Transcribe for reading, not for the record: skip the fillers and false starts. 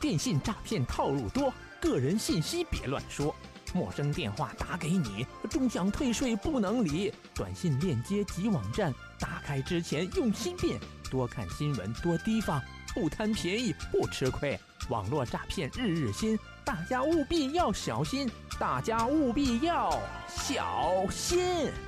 电信诈骗套路多，个人信息别乱说。陌生电话打给你，终想退税不能理。短信链接及网站，打开之前用心辨。多看新闻，多提防，不贪便宜不吃亏。网络诈骗日日新，大家务必要小心，大家务必要小心。